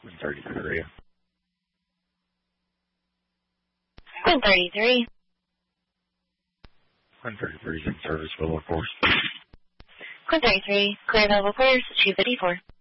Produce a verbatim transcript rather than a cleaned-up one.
one thirty-three. one thirty-three. one thirty-three is in service, Willow Course. one thirty-three, clear level quarters, two fifty-four.